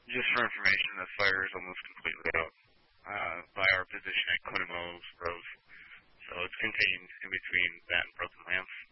Just for information, the fire is almost completely out by our position at Conomo's Grove. So it's contained in between that and Broken Lance.